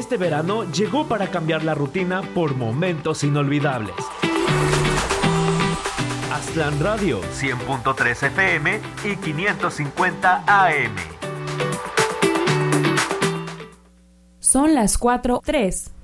Este verano llegó para cambiar la rutina por momentos inolvidables. Aztlán Radio, 100.3 FM y 550 AM. Son las 4:03.